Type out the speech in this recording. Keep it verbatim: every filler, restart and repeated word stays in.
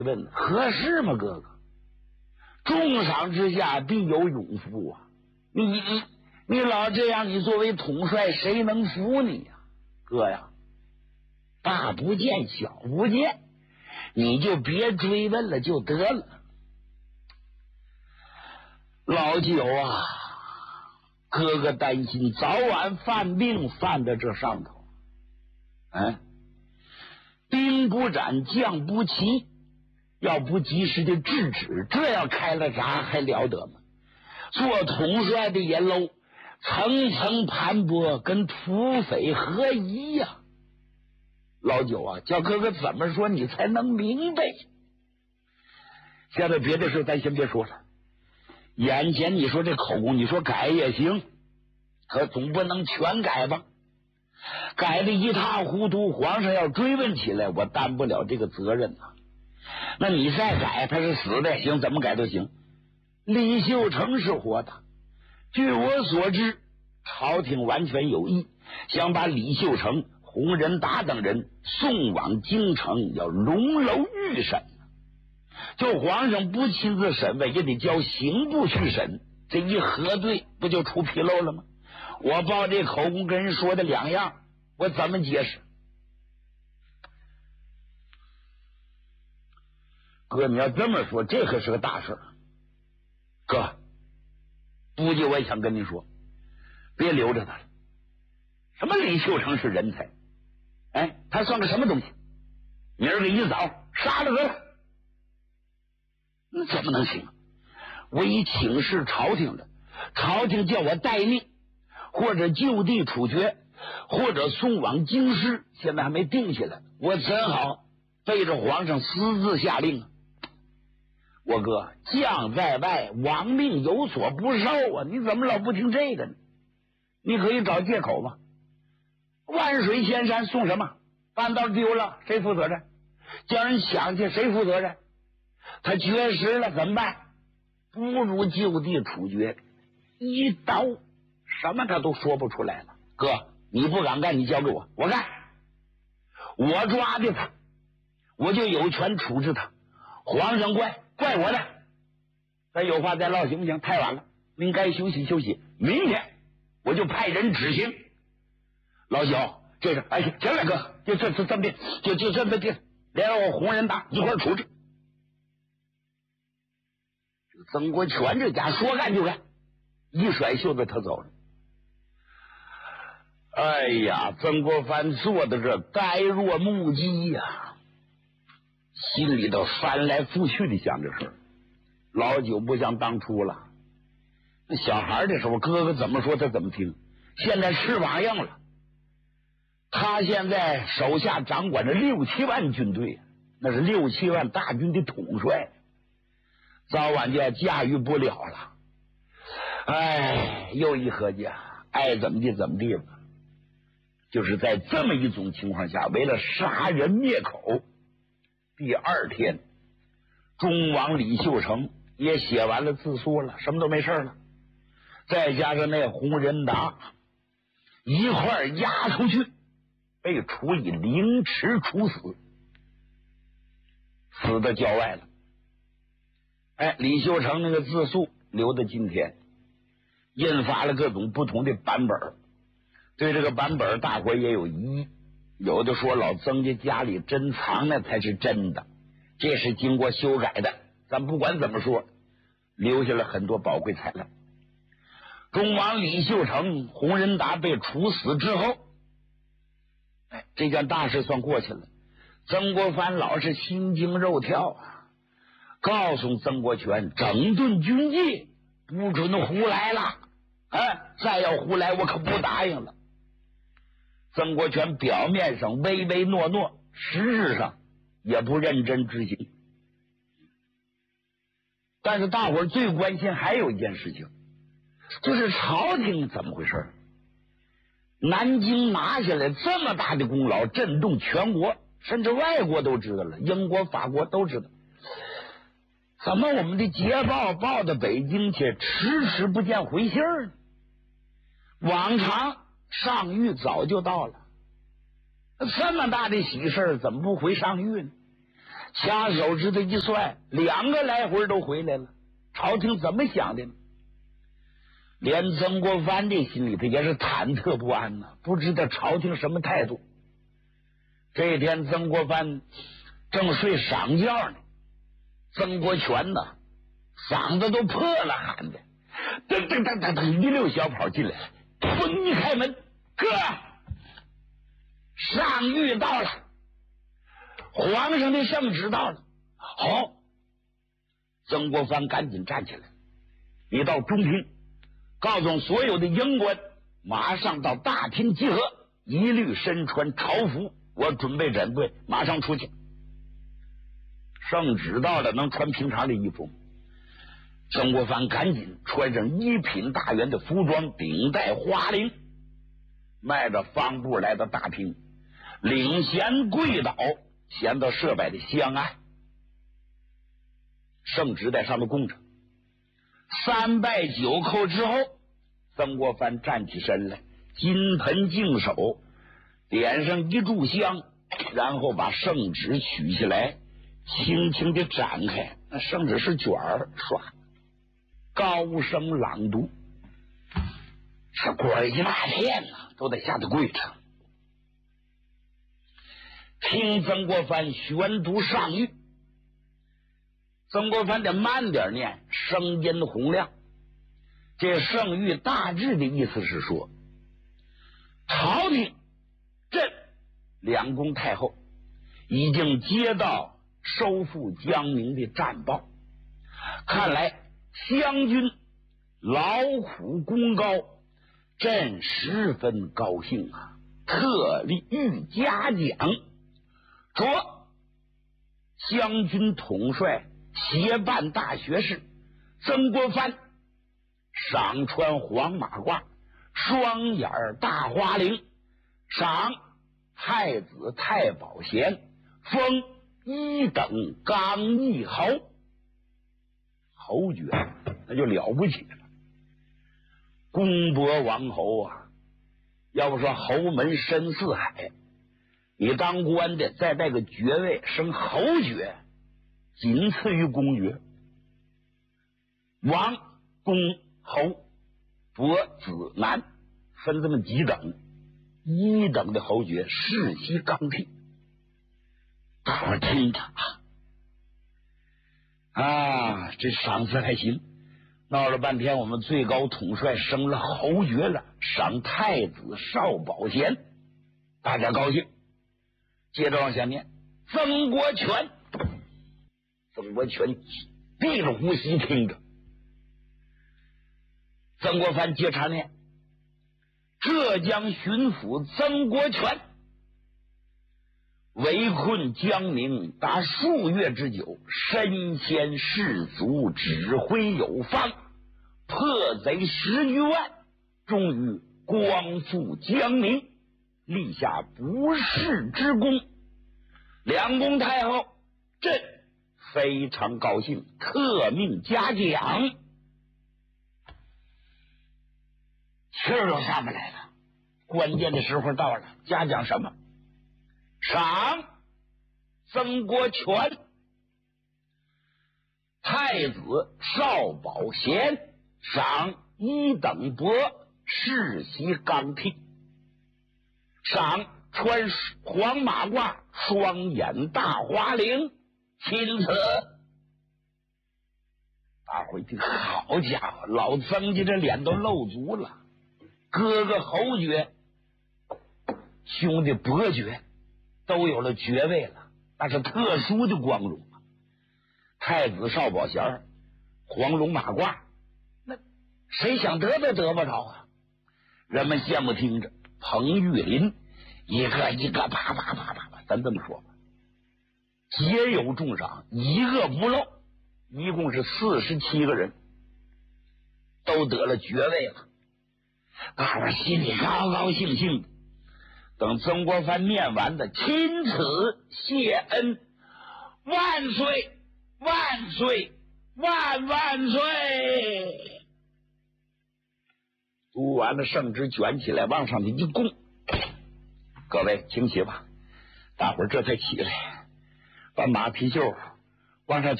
问合适吗？哥哥，重赏之下必有勇夫啊！你你你老这样，你作为统帅，谁能服你呀、啊？哥呀，大不见小不见，你就别追问了就得了。老九啊，哥哥担心早晚犯病犯在这上头。嗯，兵不斩，将不齐，要不及时的制止，这要开了闸还了得吗？做统帅的也喽，层层盘剥，跟土匪合一呀、啊！老九啊，叫哥哥怎么说你才能明白？现在别的事咱先别说了，眼前你说这口供，你说改也行，可总不能全改吧？改的一塌糊涂，皇上要追问起来，我担不了这个责任啊。那你再改，他是死的，行，怎么改都行。李秀成是活的，据我所知，朝廷完全有意想把李秀成、洪仁达等人送往京城，要容楼预审。就皇上不亲自审问，也得交刑部去审，这一核对，不就出纰漏了吗？我报这口供跟人说的两样，我怎么解释？哥，你要这么说，这可是个大事。哥，估计我也想跟你说，别留着他了。什么李秀成是人才？哎，他算个什么东西？明儿个一早杀了得了，那怎么能行？我已请示朝廷了，朝廷叫我待命，或者就地处决，或者送往京师，现在还没定下来，我怎好背着皇上私自下令啊？我哥，将在外，亡命有所不受啊！你怎么老不听这个呢？你可以找借口嘛。万水千山送什么？半道丢了，谁负责任？叫人抢去，谁负责任？他绝食了怎么办？不如就地处决，一刀什么他都说不出来了。哥，你不敢干，你交给我，我干。我抓的他，我就有权处置他。皇上怪怪我的，咱有话再唠行不行？太晚了，您该休息休息，明天我就派人执行。老九，这是哎，行了哥，就这这这么的，就就这么的，连我洪仁达一块处置。曾国荃这家说干就干，一甩袖子他走了。哎呀，曾国藩坐的这呆若木鸡呀、啊，心里头翻来覆去的想这事儿。老九不像当初了，那小孩的时候，哥哥怎么说他怎么听。现在翅膀硬了，他现在手下掌管着六七万军队，那是六七万大军的统帅，早晚就要驾驭不了了。哎，又一合计啊，爱怎么地怎么地吧。就是在这么一种情况下，为了杀人灭口，第二天，忠王李秀成也写完了自诉了，什么都没事了。再加上那洪仁达一块押出去，被处以凌迟处死，死在郊外了。哎，李秀成那个自诉留到今天，印发了各种不同的版本。对这个版本大伙也有疑义，有的说老曾家家里珍藏的才是真的，这是经过修改的。咱不管怎么说，留下了很多宝贵材料。忠王李秀成、洪仁达被处死之后，哎，这件大事算过去了。曾国藩老是心惊肉跳啊，告诉曾国荃整顿军纪，不准胡来了，哎，再要胡来我可不答应了。曾国荃表面上唯唯诺诺，实质上也不认真执行。但是大伙儿最关心还有一件事情，就是朝廷怎么回事？南京拿下来这么大的功劳，震动全国，甚至外国都知道了，英国、法国都知道。怎么我们的捷报报到北京去，迟迟不见回信儿呢？往常上谕早就到了，这么大的喜事怎么不回上谕呢？ 掐手指头一算，两个来回都回来了。朝廷怎么想的呢？连曾国藩这心里头也是忐忑不安呐、啊，不知道朝廷什么态度。这天，曾国藩正睡晌觉呢，曾国荃呐，嗓子都破了，喊的噔噔噔噔噔，一溜小跑进来了，嘣一开门，哥，上谕到了，皇上的圣旨到了。好，曾国藩赶紧站起来，你到中厅告诉所有的营官，马上到大厅集合，一律身穿朝服，我准备整队，马上出去。圣旨到了，能穿平常的衣服吗？曾国藩赶紧穿上一品大员的服装，顶戴花翎，迈着方步来到大厅，领衔跪倒，衔到设摆的香案，圣旨在上面供着。三拜九叩之后，曾国藩站起身来，金盆净手，点上一炷香，然后把圣旨取下来，轻轻地展开。那圣旨是卷儿，唰，高声朗读，这官一大片呐、啊，都在下头跪着，听曾国藩宣读上谕。曾国藩得慢点念，声音洪亮。这圣谕大致的意思是说，朝廷朕两宫太后已经接到收复江宁的战报，看来湘军劳苦功高，朕十分高兴啊，特立御嘉奖，着湘军统帅协办大学士曾国藩，赏穿黄马褂，双眼大花翎，赏太子太保衔，封一等刚毅侯。侯爵那就了不起了，公伯王侯啊！要不说侯门深似海，你当官的再带个爵位升侯爵，仅次于公爵。王、公、侯、伯、子、男分这么几等，一等的侯爵世袭刚愎。大伙儿听着啊，啊，这赏赐还行。闹了半天，我们最高统帅升了侯爵了，赏太子少保衔，大家高兴。接着往下念，曾国荃，曾国荃闭着呼吸听着。曾国藩接茬念，浙江巡抚曾国荃围困江宁达数月之久，身先士卒，指挥有方，破贼十余万，终于光复江宁，立下不世之功。两宫太后朕非常高兴，特命嘉奖。气儿都下不来了，关键的时候到了，嘉奖什么？赏曾国荃太子少保衔，赏一等伯世袭刚愎，赏穿黄马褂，双眼大花翎，钦此。大伙一听，好家伙，老曾家这脸都露足了，哥哥侯爵，兄弟伯爵都有了爵位了，那是特殊的光荣啊！太子少保衔，黄龙马褂，那谁想得都得不着啊！人们羡慕听着，彭玉麟一个一个啪啪啪啪啪，咱这么说吧，皆有重赏，一个不漏，一共是四十七个人都得了爵位了，大伙心里高高兴兴的。等曾国藩念完的钦此谢恩，万岁万岁万万岁！读完了圣旨，卷起来往上的一供，各位请起吧。大伙儿这才起来， 把马皮袖往上